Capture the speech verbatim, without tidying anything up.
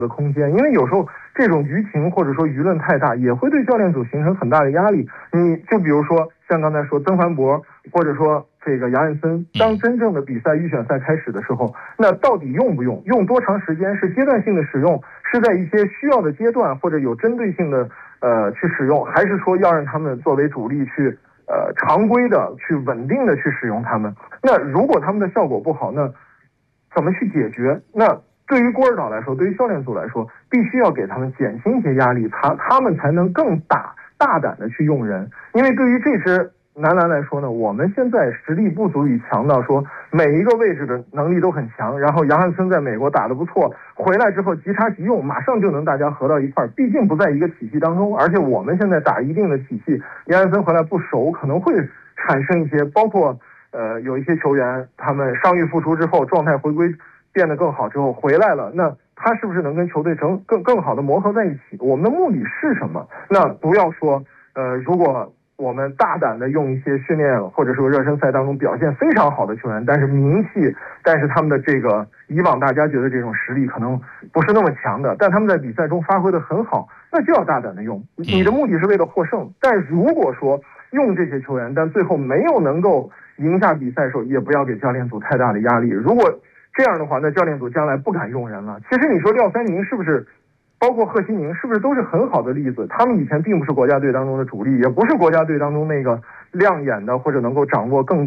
的空间，因为有时候这种舆情或者说舆论太大，也会对教练组形成很大的压力。你就比如说像刚才说曾凡博，或者说这个杨安森，当真正的比赛预选赛开始的时候，那到底用不用？用多长时间？是阶段性的使用，是在一些需要的阶段或者有针对性的呃去使用，还是说要让他们作为主力去呃常规的去稳定的去使用他们？那如果他们的效果不好，那怎么去解决？那对于郭尔岛来说，对于教练组来说，必须要给他们减轻一些压力，他他们才能更大大胆的去用人。因为对于这支男篮来说呢，我们现在实力不足以强到说每一个位置的能力都很强，然后杨汉森在美国打得不错，回来之后即插即用，马上就能大家合到一块儿。毕竟不在一个体系当中，而且我们现在打一定的体系，杨汉森回来不熟，可能会产生一些，包括呃有一些球员他们伤愈复出之后，状态回归变得更好之后回来了，那他是不是能跟球队成更更好的磨合在一起？我们的目的是什么？那不要说呃，如果我们大胆的用一些训练或者说热身赛当中表现非常好的球员，但是名气，但是他们的这个以往大家觉得这种实力可能不是那么强的，但他们在比赛中发挥的很好，那就要大胆的用。你的目的是为了获胜，但如果说用这些球员，但最后没有能够赢下比赛的时候，也不要给教练组太大的压力。如果这样的话，那教练组将来不敢用人了。其实你说廖三宁是不是，包括贺西宁是不是都是很好的例子？他们以前并不是国家队当中的主力，也不是国家队当中那个亮眼的或者能够掌握更